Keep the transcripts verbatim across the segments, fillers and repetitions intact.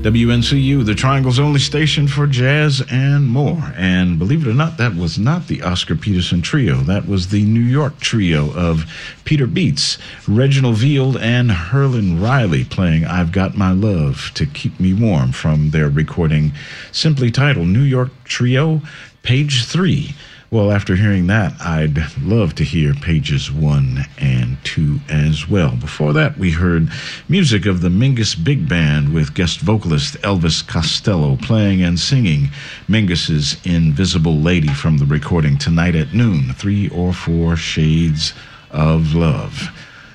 W N C U, the Triangle's only station for jazz and more. And believe it or not, that was not the Oscar Peterson Trio. That was the New York trio of Peter Beats, Reginald Veal, and Herlin Riley playing I've Got My Love to Keep Me Warm from their recording simply titled New York Trio, Page three. Well, after hearing that, I'd love to hear pages one and two as well. Before that, we heard music of the Mingus Big Band with guest vocalist Elvis Costello playing and singing Mingus's Invisible Lady from the recording Tonight at Noon, Three or Four Shades of Love.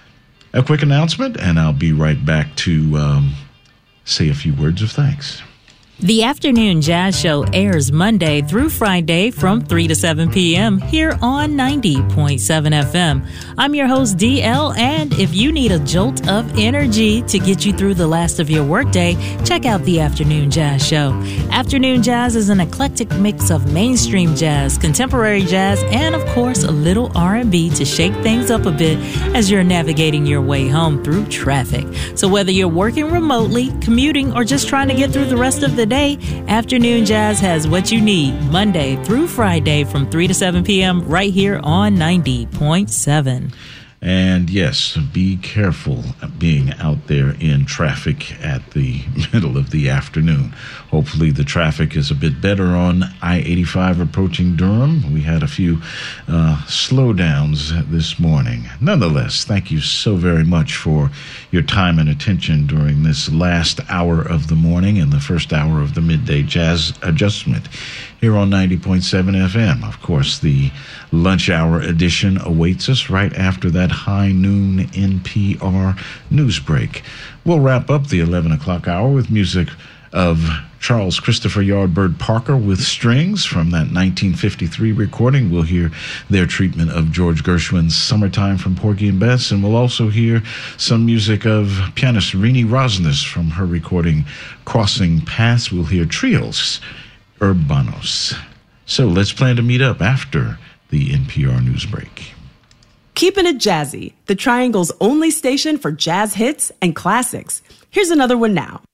A quick announcement, and I'll be right back to um, say a few words of thanks. The Afternoon Jazz Show airs Monday through Friday from three to seven p.m. here on ninety point seven F M. I'm your host, D L, and if you need a jolt of energy to get you through the last of your workday, check out the Afternoon Jazz Show. Afternoon Jazz is an eclectic mix of mainstream jazz, contemporary jazz, and, of course, a little R and B to shake things up a bit as you're navigating your way home through traffic. So whether you're working remotely, commuting, or just trying to get through the rest of the day, Afternoon Jazz has what you need Monday through Friday from three to seven p.m. right here on ninety point seven. And yes, be careful being out there in traffic at the middle of the afternoon. Hopefully the traffic is a bit better on I eighty-five approaching Durham. We had a few uh, slowdowns this morning. Nonetheless, thank you so very much for your time and attention during this last hour of the morning and the first hour of the midday jazz adjustment here on ninety point seven F M. Of course, the lunch hour edition awaits us right after that high noon N P R news break. We'll wrap up the eleven o'clock hour with music of Charles Christopher Yardbird Parker with strings from that nineteen fifty-three recording. We'll hear their treatment of George Gershwin's Summertime from Porgy and Bess, and we'll also hear some music of pianist Rini Rosnes from her recording Crossing Paths. We'll hear trios Urbanos. So let's plan to meet up after the N P R news break. Keeping it jazzy, the Triangle's only station for jazz hits and classics. Here's another one now.